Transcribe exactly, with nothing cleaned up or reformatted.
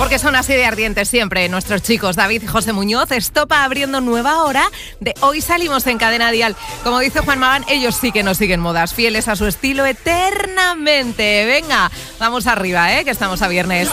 Porque son así de ardientes siempre nuestros chicos. David y José Muñoz, Estopa abriendo nueva hora de Hoy Salimos en Cadena Dial. Como dice Juan Magán, ellos sí que no siguen modas, fieles a su estilo eternamente. Venga, vamos arriba, ¿eh? Que estamos a viernes.